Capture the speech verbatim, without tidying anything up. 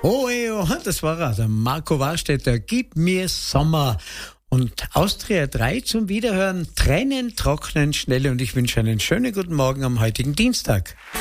Oh, oh, das war er, der Marco Warstetter. Gib mir Sommer. Und Austria drei zum Wiederhören. Tränen trocknen schnell und ich wünsche einen schönen guten Morgen am heutigen Dienstag.